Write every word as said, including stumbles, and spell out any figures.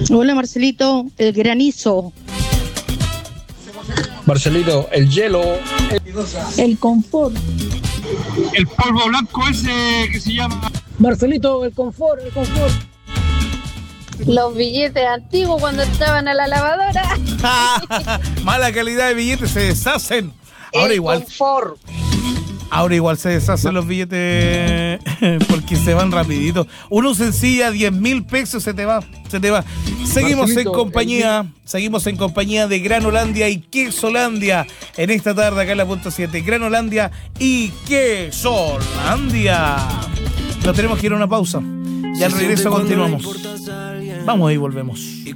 Hola Marcelito, el granizo. Marcelito, el hielo. El confort. El polvo blanco ese que se llama. Marcelito, el confort, el confort. Los billetes antiguos cuando estaban a la lavadora. Mala calidad de billetes, se deshacen. Ahora el igual. Confort. Ahora igual se deshacen los billetes porque se van rapidito. Uno sencilla, diez mil pesos, se te va, se te va. Seguimos Marcelito, en compañía, el... seguimos en compañía de Granolandia y Quesolandia en esta tarde acá en la punto siete. Granolandia y Quesolandia. Nos tenemos que ir a una pausa. Ya al regreso continuamos. Vamos y volvemos.